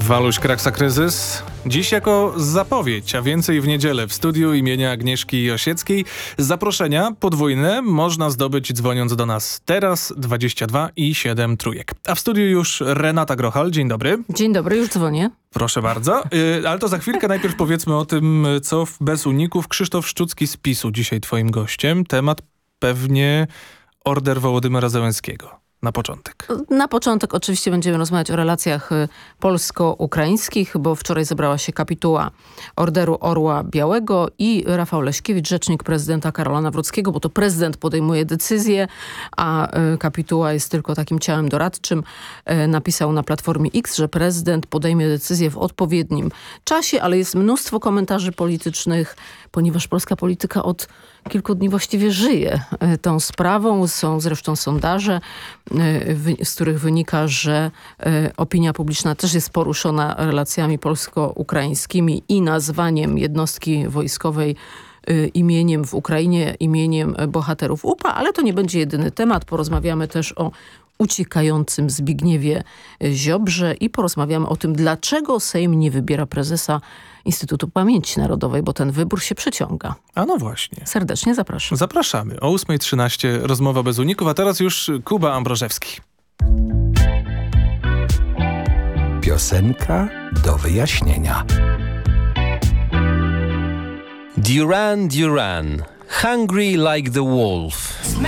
Waluś Kraksa Kryzys. Dziś jako zapowiedź, a więcej w niedzielę w studiu imienia Agnieszki Osieckiej. Zaproszenia podwójne można zdobyć dzwoniąc do nas teraz 22 i 7 trójek. A w studiu już Renata Grochal. Dzień dobry. Dzień dobry, już dzwonię. Proszę bardzo. Ale to za chwilkę najpierw powiedzmy o tym, co bez uników. Krzysztof Szczucki z PiS-u dzisiaj twoim gościem. Temat pewnie order Wołodymyra Zełenskiego. Na początek. Na początek oczywiście będziemy rozmawiać o relacjach polsko-ukraińskich, bo wczoraj zebrała się kapituła Orderu Orła Białego i Rafał Leśkiewicz, rzecznik prezydenta Karola Nawrockiego, bo to prezydent podejmuje decyzje, a kapituła jest tylko takim ciałem doradczym. Napisał na Platformie X, że prezydent podejmie decyzję w odpowiednim czasie, ale jest mnóstwo komentarzy politycznych, ponieważ polska polityka od kilku dni właściwie żyje tą sprawą. Są zresztą sondaże, z których wynika, że opinia publiczna też jest poruszona relacjami polsko-ukraińskimi i nazwaniem jednostki wojskowej imieniem w Ukrainie, imieniem bohaterów UPA, ale to nie będzie jedyny temat. Porozmawiamy też o uciekającym Zbigniewie Ziobrze i porozmawiamy o tym, dlaczego Sejm nie wybiera prezesa Instytutu Pamięci Narodowej, bo ten wybór się przeciąga. A no właśnie. Serdecznie zapraszam. Zapraszamy. O 8:13 rozmowa bez uników, a teraz już Kuba Ambrożewski. Piosenka do wyjaśnienia. Duran Duran, Hungry Like the Wolf.